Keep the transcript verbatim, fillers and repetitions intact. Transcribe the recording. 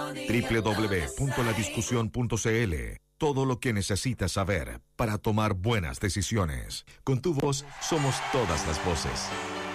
w w w punto la discusión punto c l. Todo lo que necesitas saber para tomar buenas decisiones. Con tu voz somos todas las voces.